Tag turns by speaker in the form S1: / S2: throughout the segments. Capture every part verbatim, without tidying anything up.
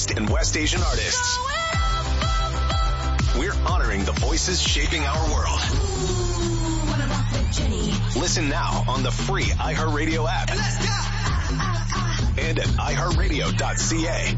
S1: East and West Asian artists. We're honoring the voices shaping our world. Listen now on the free iHeartRadio app and at i heart radio dot c a.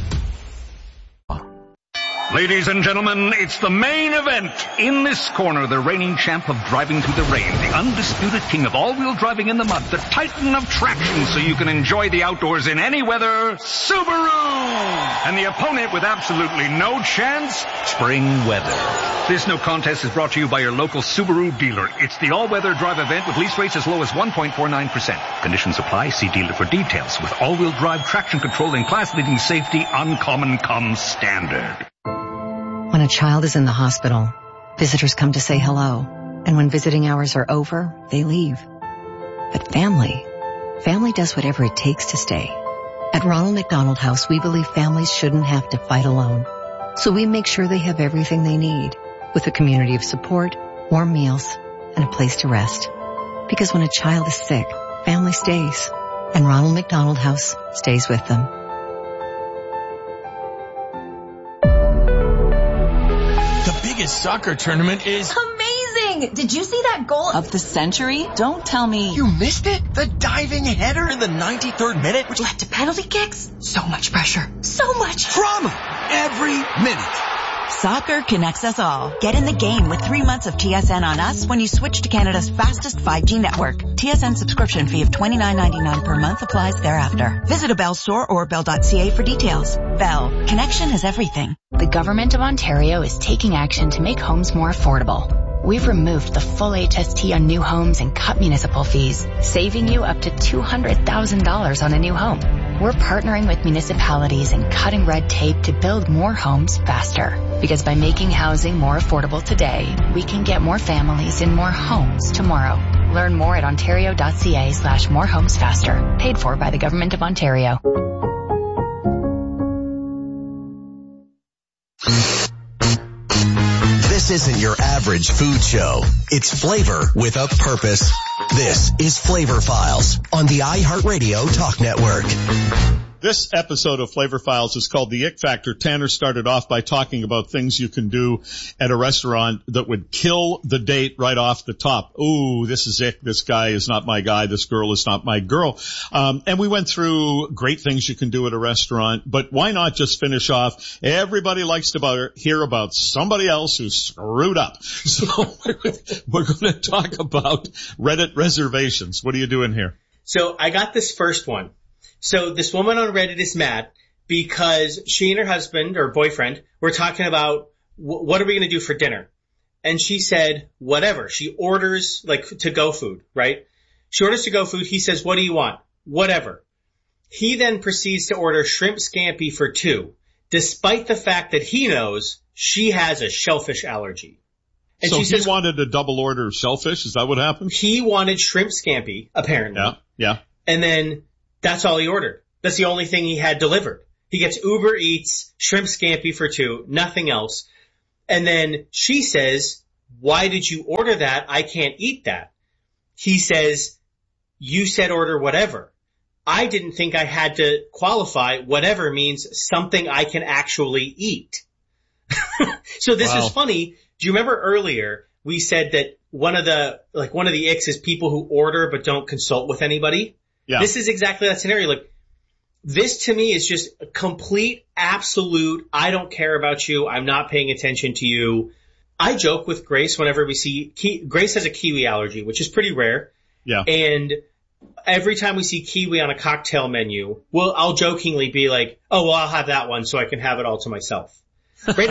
S2: Ladies and gentlemen, it's the main event. In this corner, the reigning champ of driving through the rain, the undisputed king of all-wheel driving in the mud, the titan of traction so you can enjoy the outdoors in any weather, Subaru! And the opponent with absolutely no chance, spring weather. This no contest is brought to you by your local Subaru dealer. It's the all-weather drive event with lease rates as low as one point four nine percent. Conditions apply. See dealer for details. With all-wheel drive traction control and class-leading safety, uncommon comes standard.
S3: When a child is in the hospital, visitors come to say hello. And when visiting hours are over, they leave. But family, family does whatever it takes to stay. At Ronald McDonald House, we believe families shouldn't have to fight alone. So we make sure they have everything they need, with a community of support, warm meals, and a place to rest. Because when a child is sick, family stays. And Ronald McDonald House stays with them.
S4: Soccer tournament is
S5: amazing. Did you see that goal
S6: of the century? Don't tell me
S4: you missed it. The diving header in the ninety-third minute,
S5: which led to penalty kicks. So much pressure, so much
S4: drama every minute.
S6: Soccer connects us all. Get in the game with three months of T S N on us when you switch to Canada's fastest five G network. T S N subscription fee of twenty-nine ninety-nine per month applies thereafter. Visit a Bell store or bell dot c a for details. Bell. Connection is everything.
S7: The Government of Ontario is taking action to make homes more affordable. We've removed the full H S T on new homes and cut municipal fees, saving you up to two hundred thousand dollars on a new home. We're partnering with municipalities and cutting red tape to build more homes faster. Because by making housing more affordable today, we can get more families in more homes tomorrow. Learn more at ontario dot c a slash more homes faster. Paid for by the Government of Ontario.
S1: This isn't your average food show. It's flavor with a purpose. This is Flavor Files on the iHeartRadio Talk Network.
S8: This episode of Flavor Files is called The Ick Factor. Tanner started off by talking about things you can do at a restaurant that would kill the date right off the top. Ooh, this is ick. This guy is not my guy. This girl is not my girl. Um, and we went through great things you can do at a restaurant, but why not just finish off? Everybody likes to about, hear about somebody else who's screwed up. So we're going to talk about Reddit reservations. What are you doing here?
S9: So I got this first one. So this woman on Reddit is mad because she and her husband or boyfriend were talking about w- what are we going to do for dinner? And she said, whatever. She orders like to-go food, right? She orders to-go food. He says, what do you want? Whatever. He then proceeds to order shrimp scampi for two, despite the fact that he knows she has a shellfish allergy. And
S8: so
S9: she
S8: he
S9: says,
S8: wanted a double order of shellfish? Is that what happened?
S9: He wanted shrimp scampi, apparently.
S8: Yeah, yeah.
S9: And then that's all he ordered. That's the only thing he had delivered. He gets Uber Eats, shrimp scampi for two, nothing else. And then she says, why did you order that? I can't eat that. He says, you said order whatever. I didn't think I had to qualify. Whatever means something I can actually eat. So this wow. is funny. Do you remember earlier we said that one of the, like one of the icks is people who order but don't consult with anybody? Yeah. This is exactly that scenario. Like, this to me is just a complete, absolute, I don't care about you. I'm not paying attention to you. I joke with Grace whenever we see, ki- Grace has a kiwi allergy, which is pretty rare. Yeah. And every time we see kiwi on a cocktail menu, well, I'll jokingly be like, oh, well, I'll have that one so I can have it all to myself. Right?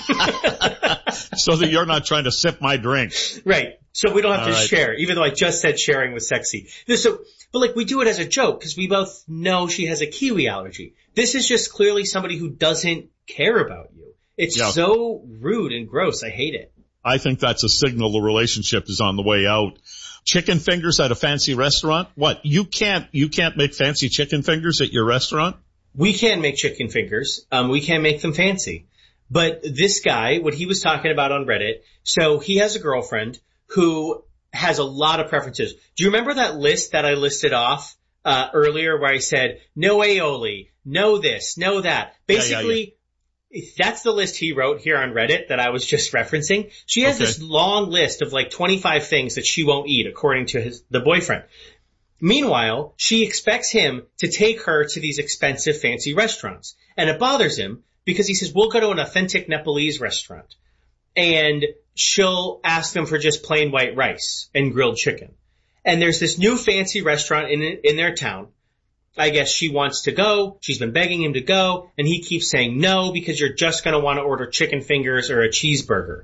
S8: So that you're not trying to sip my drink.
S9: Right. So we don't have
S8: all
S9: to
S8: right.
S9: share, even though I just said sharing was sexy. So, but like we do it as a joke because we both know she has a kiwi allergy. This is just clearly somebody who doesn't care about you. It's yeah. so rude and gross. I hate it.
S8: I think that's a signal the relationship is on the way out. Chicken fingers at a fancy restaurant? What? You can't, you can't make fancy chicken fingers at your restaurant?
S9: We can make chicken fingers. Um, we can make them fancy. But this guy, what he was talking about on Reddit, so he has a girlfriend who has a lot of preferences. Do you remember that list that I listed off uh, earlier where I said, no aioli, no this, no that. Basically, yeah, yeah, yeah. That's the list he wrote here on Reddit that I was just referencing. She has okay. this long list of like twenty-five things that she won't eat according to his, the boyfriend. Meanwhile, she expects him to take her to these expensive, fancy restaurants. And it bothers him because he says, we'll go to an authentic Nepalese restaurant. And she'll ask them for just plain white rice and grilled chicken. And there's this new fancy restaurant in in their town. I guess she wants to go. She's been begging him to go. And he keeps saying no because you're just going to want to order chicken fingers or a cheeseburger.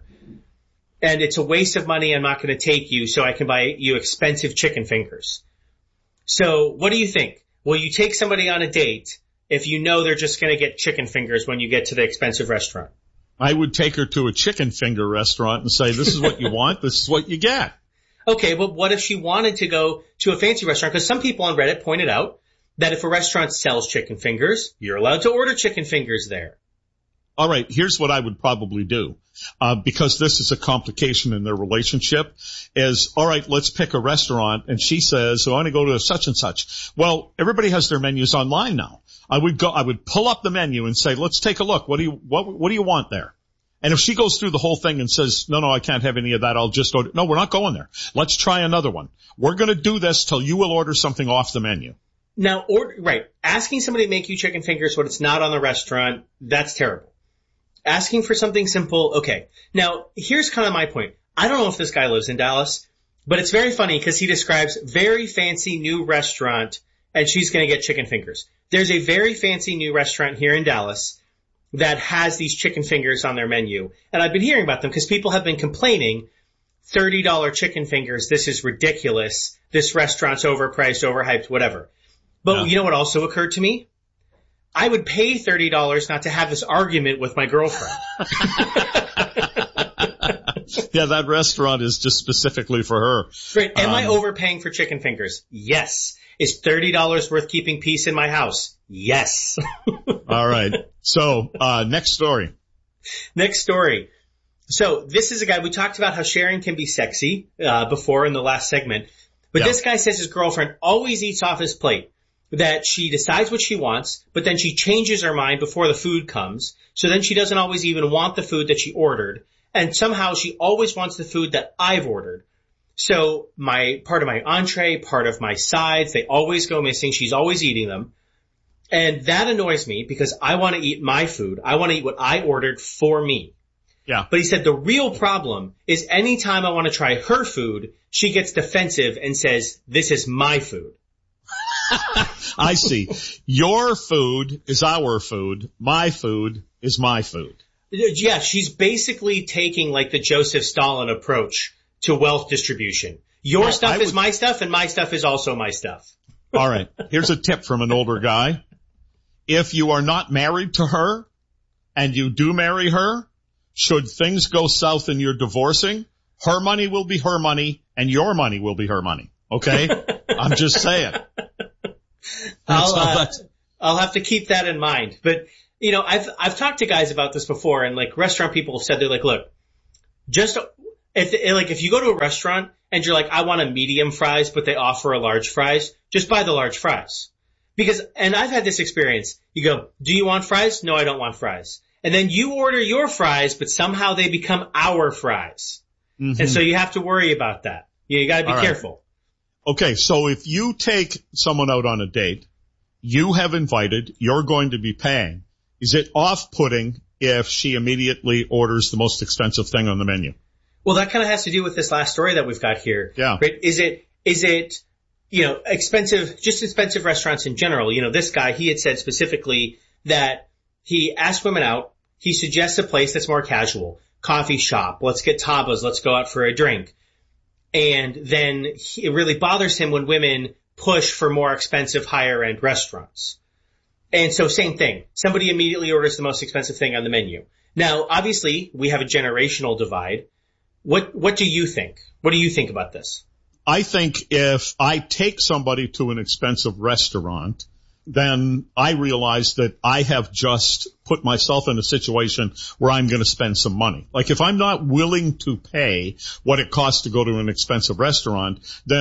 S9: And it's a waste of money. I'm not going to take you so I can buy you expensive chicken fingers. So what do you think? Will you take somebody on a date if you know they're just going to get chicken fingers when you get to the expensive restaurant?
S8: I would take her to a chicken finger restaurant and say, this is what you want, this is what you get.
S9: Okay, but what if she wanted to go to a fancy restaurant? Because some people on Reddit pointed out that if a restaurant sells chicken fingers, you're allowed to order chicken fingers there.
S8: All right, here's what I would probably do, uh, because this is a complication in their relationship, is, all right, let's pick a restaurant, and she says, I want to go to such and such. Well, everybody has their menus online now. I would go, I would pull up the menu and say, let's take a look. What do you, what, what do you want there? And if she goes through the whole thing and says, no, no, I can't have any of that, I'll just order. No, we're not going there. Let's try another one. We're going to do this till you will order something off the menu.
S9: Now, order, right, asking somebody to make you chicken fingers when it's not on the restaurant, that's terrible. Asking for something simple, okay. Now, here's kind of my point. I don't know if this guy lives in Dallas, but it's very funny because he describes very fancy new restaurant and she's going to get chicken fingers. There's a very fancy new restaurant here in Dallas that has these chicken fingers on their menu. And I've been hearing about them because people have been complaining, thirty dollars chicken fingers, this is ridiculous. This restaurant's overpriced, overhyped, whatever. But yeah. You know what also occurred to me? I would pay thirty dollars not to have this argument with my girlfriend.
S8: Yeah, that restaurant is just specifically for her.
S9: Right. Am um, I overpaying for chicken fingers? Yes. Is thirty dollars worth keeping peace in my house? Yes.
S8: All right. So, uh, next story.
S9: Next story. So this is a guy, we talked about how sharing can be sexy, uh, before in the last segment. But yeah. This guy says his girlfriend always eats off his plate. That she decides what she wants, but then she changes her mind before the food comes. So then she doesn't always even want the food that she ordered. And somehow she always wants the food that I've ordered. So my, part of my entree, part of my sides, they always go missing. She's always eating them. And that annoys me because I want to eat my food. I want to eat what I ordered for me.
S8: Yeah.
S9: But he said the real problem is anytime I want to try her food, she gets defensive and says, this is my food.
S8: I see. Your food is our food. My food is my food.
S9: Yeah, she's basically taking like the Joseph Stalin approach to wealth distribution. Your well, stuff I is would... my stuff and my stuff is also my stuff.
S8: All right. Here's a tip from an older guy. If you are not married to her and you do marry her, should things go south and you're divorcing, her money will be her money and your money will be her money. Okay? I'm just saying.
S9: I'll, uh, I'll have to keep that in mind. But, you know, I've, I've talked to guys about this before and like restaurant people have said, they're like, look, just if, like, if you go to a restaurant and you're like, I want a medium fries, but they offer a large fries, just buy the large fries. Because, and I've had this experience. You go, do you want fries? No, I don't want fries. And then you order your fries, but somehow they become our fries. Mm-hmm. And so you have to worry about that. You, you gotta be All careful.
S8: Right. Okay, so if you take someone out on a date, you have invited, you're going to be paying. Is it off-putting if she immediately orders the most expensive thing on the menu?
S9: Well, that kind of has to do with this last story that we've got here.
S8: Yeah.
S9: Right? Is it, is it, you know, expensive, just expensive restaurants in general? You know, this guy, he had said specifically that he asked women out. He suggests a place that's more casual. Coffee shop. Let's get tabas. Let's go out for a drink. And then he, it really bothers him when women push for more expensive, higher end restaurants. And so same thing. Somebody immediately orders the most expensive thing on the menu. Now, obviously, we have a generational divide. What, what do you think? What do you think about this?
S8: I think if I take somebody to an expensive restaurant, then I realize that I have just put myself in a situation where I'm going to spend some money. Like if I'm not willing to pay what it costs to go to an expensive restaurant, then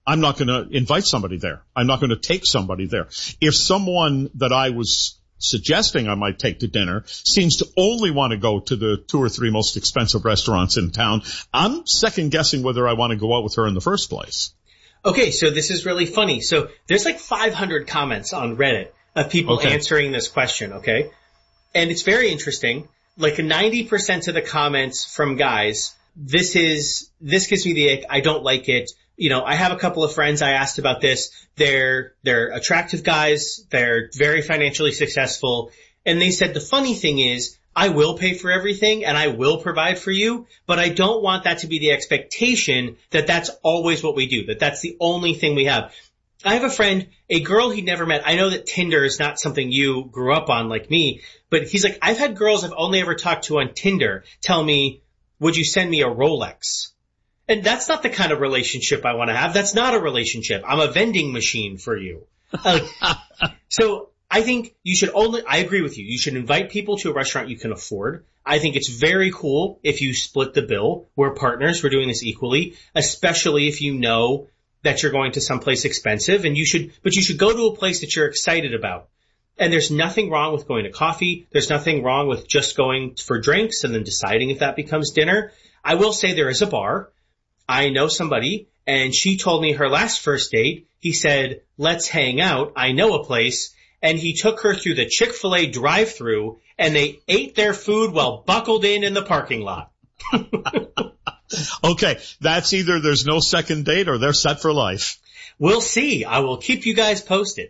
S8: I'm not going to invite somebody there. I'm not going to take somebody there. If someone that I was suggesting I might take to dinner seems to only want to go to the two or three most expensive restaurants in town, I'm second guessing whether I want to go out with her in the first place.
S9: Okay, so this is really funny. So there's like five hundred comments on Reddit of people okay. answering this question, okay? And it's very interesting. Like ninety percent of the comments from guys, this is, this gives me the ick. I don't like it. You know, I have a couple of friends I asked about this. They're, they're attractive guys. They're very financially successful. And they said the funny thing is I will pay for everything and I will provide for you, but I don't want that to be the expectation that that's always what we do, that that's the only thing we have. I have a friend, a girl he'd never met. I know that Tinder is not something you grew up on like me, but he's like, I've had girls I've only ever talked to on Tinder tell me, would you send me a Rolex? And that's not the kind of relationship I want to have. That's not a relationship. I'm a vending machine for you. Uh, so I think you should only, I agree with you. You should invite people to a restaurant you can afford. I think it's very cool if you split the bill. We're partners. We're doing this equally, especially if you know that you're going to someplace expensive and you should, but you should go to a place that you're excited about. And there's nothing wrong with going to coffee. There's nothing wrong with just going for drinks and then deciding if that becomes dinner. I will say there is a bar. I know somebody, and she told me her last first date, he said, let's hang out. I know a place. And he took her through the Chick-fil-A drive-thru, and they ate their food while buckled in in the parking lot.
S8: Okay, that's either there's no second date or they're set for life.
S9: We'll see. I will keep you guys posted.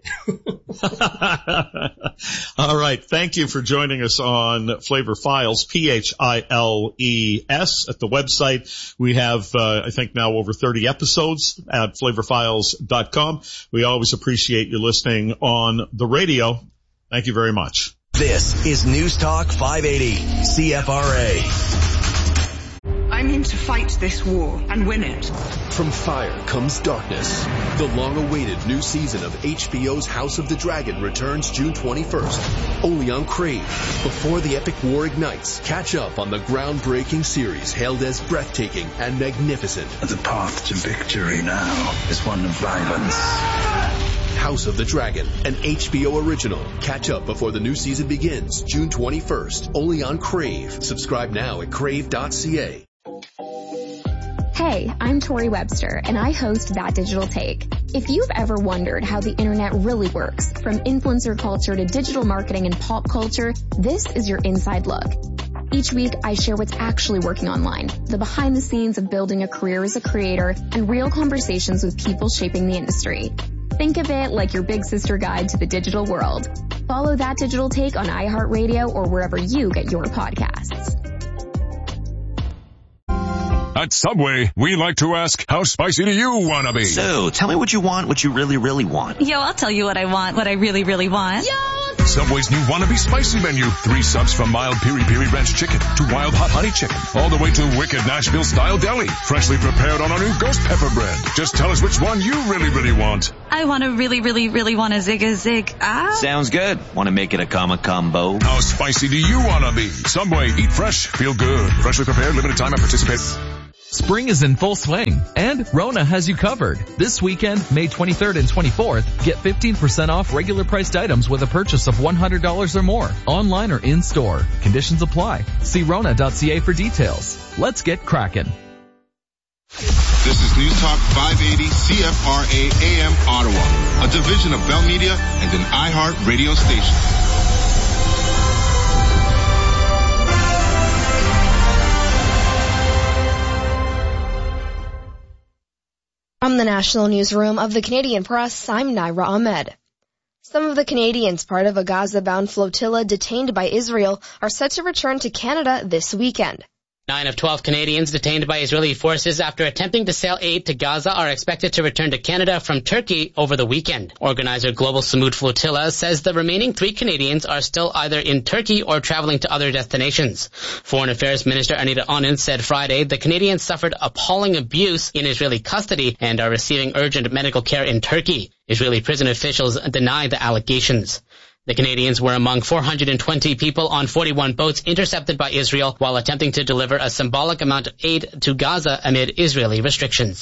S8: All right. Thank you for joining us on Flavor Files, P H I L E S, at the website. We have, uh, I think now over thirty episodes at flavor files dot com. We always appreciate you listening on the radio. Thank you very much.
S1: This is News Talk five eighty C F R A.
S10: I'm in to fight this war and win it.
S11: From fire comes darkness. The long-awaited new season of H B O's House of the Dragon returns June twenty-first, only on Crave. Before the epic war ignites, catch up on the groundbreaking series hailed as breathtaking and magnificent.
S12: The path to victory now is one of violence.
S11: House of the Dragon, an H B O original. Catch up before the new season begins June twenty-first, only on Crave. Subscribe now at crave dot c a.
S13: Hey, I'm Tori Webster, and I host That Digital Take. If you've ever wondered how the internet really works, from influencer culture to digital marketing and pop culture, this is your inside look. Each week, I share what's actually working online, the behind the scenes of building a career as a creator, and real conversations with people shaping the industry. Think of it like your big sister guide to the digital world. Follow That Digital Take on iHeartRadio or wherever you get your podcasts.
S14: At Subway, we like to ask, how spicy do you want to be?
S4: So, tell me what you want, what you really, really want.
S15: Yo, I'll tell you what I want, what I really, really want.
S14: Yo! Subway's new Wannabe Spicy menu. Three subs from mild piri-piri ranch chicken to wild hot honey chicken. All the way to wicked Nashville-style deli. Freshly prepared on our new ghost pepper bread. Just tell us which one you really, really want.
S15: I want to really, really, really want a zig a zig. Ah.
S4: Sounds good. Want to make it a comma combo?
S14: How spicy do you want to be? Subway, eat fresh, feel good. Freshly prepared, limited time and participate.
S16: Spring is in full swing, and Rona has you covered. This weekend, May twenty-third and twenty-fourth, get fifteen percent off regular priced items with a purchase of one hundred dollars or more, online or in-store. Conditions apply. See rona dot c a for details. Let's get crackin'.
S17: This is News Talk five eighty C F R A A M Ottawa, a division of Bell Media and an iHeart radio station.
S18: From the National Newsroom of the Canadian Press, I'm Naira Ahmed. Some of the Canadians part of a Gaza-bound flotilla detained by Israel are set to return to Canada this weekend.
S19: Nine of twelve Canadians detained by Israeli forces after attempting to sail aid to Gaza are expected to return to Canada from Turkey over the weekend. Organizer Global Samud Flotilla says the remaining three Canadians are still either in Turkey or traveling to other destinations. Foreign Affairs Minister Anita Onen said Friday the Canadians suffered appalling abuse in Israeli custody and are receiving urgent medical care in Turkey. Israeli prison officials deny the allegations. The Canadians were among four hundred twenty people on forty-one boats intercepted by Israel while attempting to deliver a symbolic amount of aid to Gaza amid Israeli restrictions.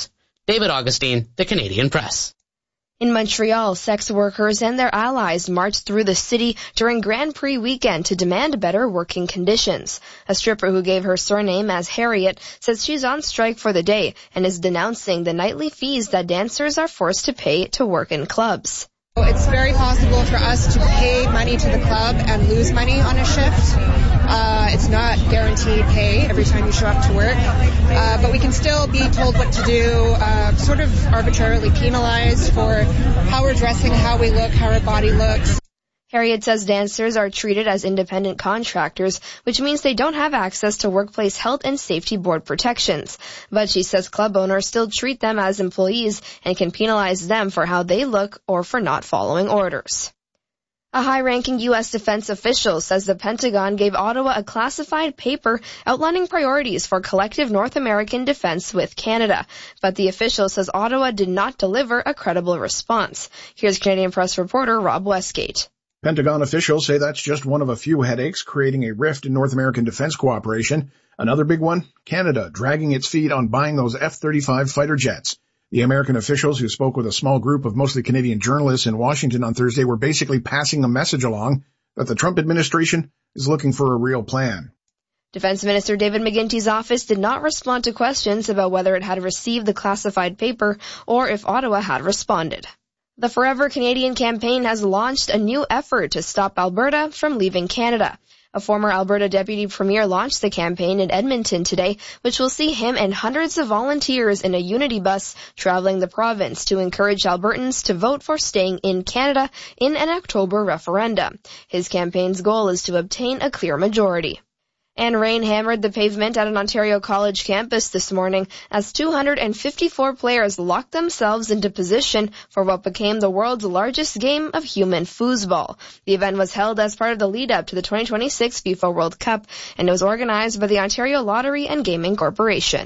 S19: David Augustine, The Canadian Press.
S18: In Montreal, sex workers and their allies marched through the city during Grand Prix weekend to demand better working conditions. A stripper who gave her surname as Harriet says she's on strike for the day and is denouncing the nightly fees that dancers are forced to pay to work in clubs.
S20: It's very possible for us to pay money to the club and lose money on a shift. Uh, it's not guaranteed pay every time you show up to work, uh, but we can still be told what to do, uh, sort of arbitrarily penalized for how we're dressing, how we look, how our body looks.
S18: Harriet says dancers are treated as independent contractors, which means they don't have access to workplace health and safety board protections. But she says club owners still treat them as employees and can penalize them for how they look or for not following orders. A high-ranking U S defense official says the Pentagon gave Ottawa a classified paper outlining priorities for collective North American defense with Canada. But the official says Ottawa did not deliver a credible response. Here's Canadian Press reporter Rob Westgate.
S21: Pentagon officials say that's just one of a few headaches creating a rift in North American defense cooperation. Another big one, Canada dragging its feet on buying those F thirty-five fighter jets. The American officials who spoke with a small group of mostly Canadian journalists in Washington on Thursday were basically passing a message along that the Trump administration is looking for a real plan.
S18: Defense Minister David McGuinty's office did not respond to questions about whether it had received the classified paper or if Ottawa had responded. The Forever Canadian campaign has launched a new effort to stop Alberta from leaving Canada. A former Alberta Deputy Premier launched the campaign in Edmonton today, which will see him and hundreds of volunteers in a Unity bus traveling the province to encourage Albertans to vote for staying in Canada in an October referendum. His campaign's goal is to obtain a clear majority. And rain hammered the pavement at an Ontario College campus this morning as two hundred fifty-four players locked themselves into position for what became the world's largest game of human foosball. The event was held as part of the lead-up to the twenty twenty-six FIFA World Cup, and it was organized by the Ontario Lottery and Gaming Corporation.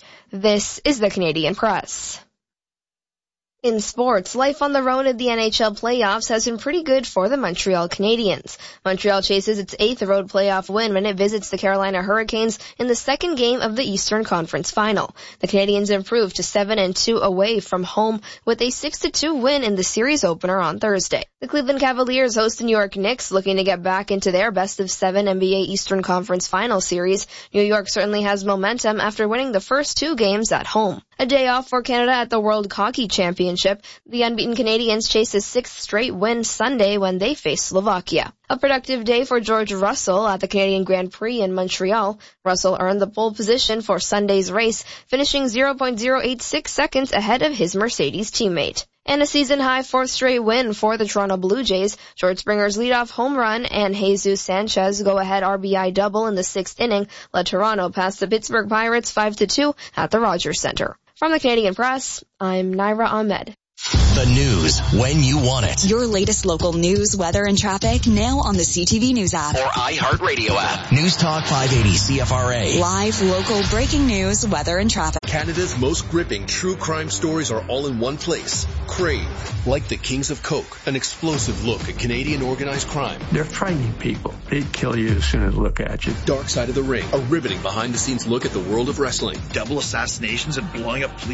S18: This is the Canadian Press. In sports, life on the road at the N H L playoffs has been pretty good for the Montreal Canadiens. Montreal chases its eighth road playoff win when it visits the Carolina Hurricanes in the second game of the Eastern Conference Final. The Canadiens improved to seven and two away from home with a six to two win in the series opener on Thursday. The Cleveland Cavaliers host the New York Knicks, looking to get back into their best of seven N B A Eastern Conference Final series. New York certainly has momentum after winning the first two games at home. A day off for Canada at the World Hockey Championship. The unbeaten Canadians chase a sixth straight win Sunday when they face Slovakia. A productive day for George Russell at the Canadian Grand Prix in Montreal. Russell earned the pole position for Sunday's race, finishing zero point zero eight six seconds ahead of his Mercedes teammate. And a season-high fourth straight win for the Toronto Blue Jays. George Springer's leadoff home run and Jesus Sanchez go-ahead R B I double in the sixth inning led Toronto past the Pittsburgh Pirates five to two at the Rogers Centre. From the Canadian Press, I'm Naira Ahmed.
S1: The news when you want it.
S6: Your latest local news, weather, and traffic now on the C T V News app.
S1: Or iHeartRadio app. News Talk five eighty C F R A.
S6: Live, local, breaking news, weather, and traffic.
S11: Canada's most gripping true crime stories are all in one place. Crave. Like the Kings of Coke, an explosive look at Canadian organized crime.
S22: They're frightening people. They'd kill you as soon as they look at you.
S11: Dark Side of the Ring, a riveting behind-the-scenes look at the world of wrestling.
S12: Double assassinations and blowing up police